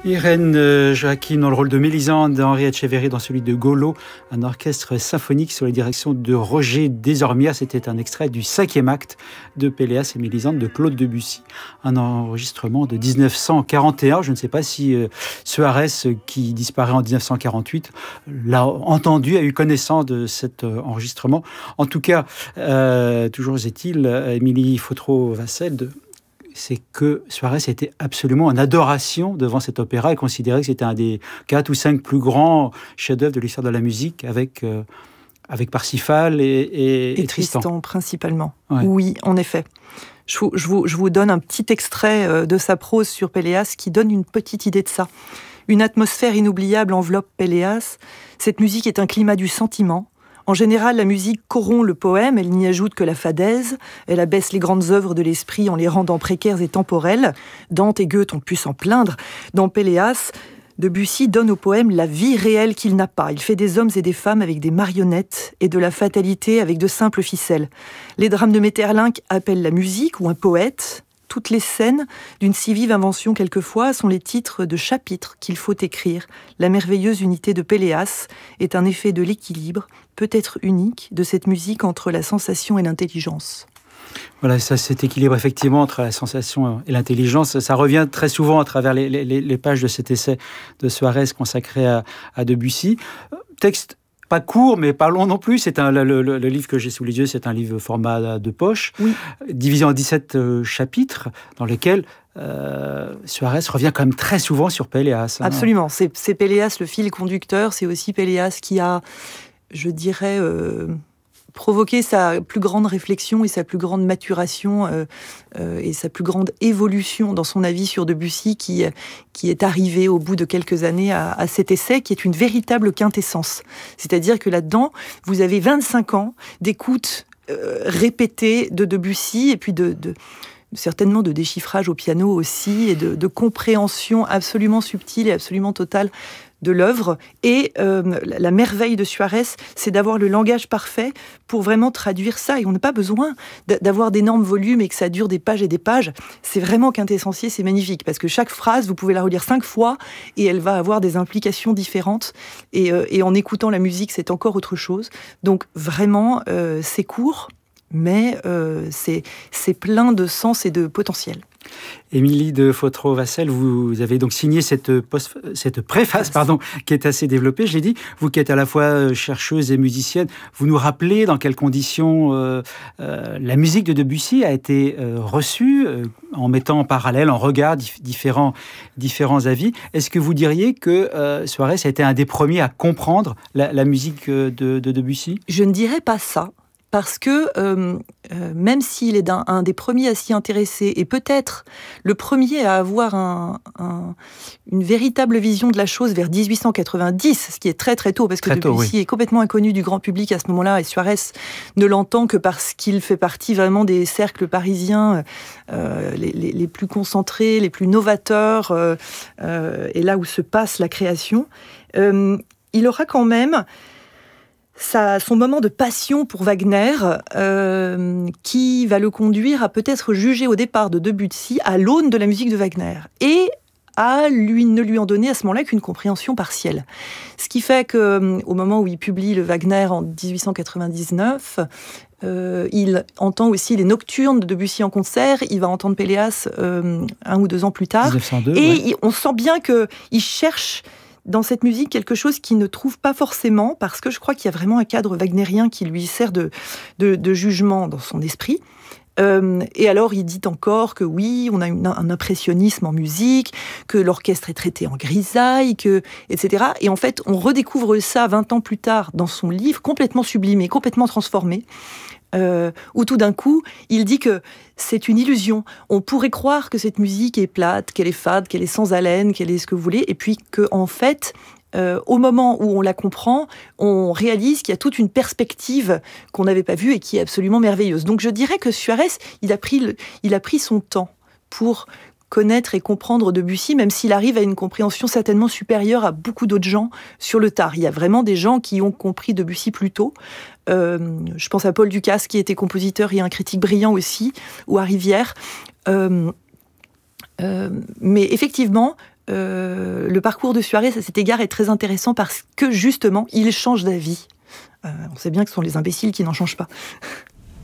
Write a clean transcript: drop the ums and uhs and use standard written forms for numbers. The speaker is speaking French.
Irène Joachim dans le rôle de Mélisande, Henri Etcheverry dans celui de Golo, un orchestre symphonique sous la direction de Roger Desormières. C'était un extrait du 5e acte de Péléas et Mélisande de Claude Debussy. Un enregistrement de 1941. Je ne sais pas si Suarez, qui disparaît en 1948, l'a entendu, a eu connaissance de cet enregistrement. En tout cas, toujours est-il, Émilie Fautrot-Vassel, c'est que Suarez était absolument en adoration devant cet opéra et considérait que c'était un des 4 ou 5 plus grands chefs-d'œuvre de l'histoire de la musique avec Parsifal et Tristan principalement. Ouais. Oui, en effet. Je vous donne un petit extrait de sa prose sur Péléas qui donne une petite idée de ça. Une atmosphère inoubliable enveloppe Péléas. Cette musique est un climat du sentiment. En général, la musique corrompt le poème, elle n'y ajoute que la fadaise, elle abaisse les grandes œuvres de l'esprit en les rendant précaires et temporelles. Dante et Goethe ont pu s'en plaindre. Dans Péléas, Debussy donne au poème la vie réelle qu'il n'a pas. Il fait des hommes et des femmes avec des marionnettes et de la fatalité avec de simples ficelles. Les drames de Maeterlinck appellent la musique ou un poète. Toutes les scènes, d'une si vive invention quelquefois, sont les titres de chapitres qu'il faut écrire. La merveilleuse unité de Péléas est un effet de l'équilibre, peut-être unique, de cette musique entre la sensation et l'intelligence. Voilà, ça, cet équilibre effectivement entre la sensation et l'intelligence, ça revient très souvent à travers les pages de cet essai de Suarez consacré à Debussy. Texte pas court, mais pas long non plus. C'est le livre que j'ai sous les yeux, c'est un livre format de poche, oui, divisé en 17 chapitres, dans lesquels Suarez revient quand même très souvent sur Péléas. Absolument, c'est Péléas le fil conducteur, c'est aussi Péléas qui a, je dirais, provoqué sa plus grande réflexion et sa plus grande maturation et sa plus grande évolution dans son avis sur Debussy qui est arrivé au bout de quelques années à cet essai qui est une véritable quintessence. C'est-à-dire que là-dedans, vous avez 25 ans d'écoute répétée de Debussy et puis certainement de déchiffrage au piano aussi et de compréhension absolument subtile et absolument totale de l'œuvre. Et la merveille de Suarez, c'est d'avoir le langage parfait pour vraiment traduire ça. Et on n'a pas besoin d'avoir d'énormes volumes et que ça dure des pages et des pages. C'est vraiment quintessentiel, c'est magnifique. Parce que chaque phrase, vous pouvez la relire 5 fois et elle va avoir des implications différentes. Et en écoutant la musique, c'est encore autre chose. Donc vraiment, c'est court, mais c'est plein de sens et de potentiel. Émilie de Fautrot-Vassel, vous avez donc signé cette préface qui est assez développée, je l'ai dit. Vous qui êtes à la fois chercheuse et musicienne, vous nous rappelez dans quelles conditions la musique de Debussy a été reçue, en mettant en parallèle, en regard différents avis. Est-ce que vous diriez que Suarez a été un des premiers à comprendre la musique de Debussy ? Je ne dirais pas ça. Parce que même s'il est un des premiers à s'y intéresser, et peut-être le premier à avoir une véritable vision de la chose vers 1890, ce qui est très très tôt, parce que Debussy est complètement inconnu du grand public à ce moment-là, et Suarez ne l'entend que parce qu'il fait partie vraiment des cercles parisiens les plus concentrés, les plus novateurs, et là où se passe la création. Il aura quand même son moment de passion pour Wagner, qui va le conduire à peut-être juger au départ de Debussy à l'aune de la musique de Wagner, et à ne lui en donner à ce moment-là qu'une compréhension partielle. Ce qui fait qu'au moment où il publie le Wagner en 1899, il entend aussi les nocturnes de Debussy en concert, il va entendre Péléas 1 ou 2 ans plus tard, 1902, et on sent bien qu'il cherche dans cette musique quelque chose qu'il ne trouve pas forcément, parce que je crois qu'il y a vraiment un cadre wagnérien qui lui sert de jugement dans son esprit. Et alors il dit encore que oui, on a un impressionnisme en musique, que l'orchestre est traité en grisaille, etc. Et en fait, on redécouvre ça 20 ans plus tard dans son livre, complètement sublimé, complètement transformé, où tout d'un coup, il dit que c'est une illusion. On pourrait croire que cette musique est plate, qu'elle est fade, qu'elle est sans haleine, qu'elle est ce que vous voulez, et puis qu'en fait, au moment où on la comprend, on réalise qu'il y a toute une perspective qu'on n'avait pas vue et qui est absolument merveilleuse. Donc je dirais que Suarez, il a pris son temps pour connaître et comprendre Debussy, même s'il arrive à une compréhension certainement supérieure à beaucoup d'autres gens sur le tard. Il y a vraiment des gens qui ont compris Debussy plus tôt. Je pense à Paul Ducasse, qui était compositeur et un critique brillant aussi, ou à Rivière. Mais effectivement, le parcours de Suarez, à cet égard, est très intéressant parce que, justement, il change d'avis. On sait bien que ce sont les imbéciles qui n'en changent pas.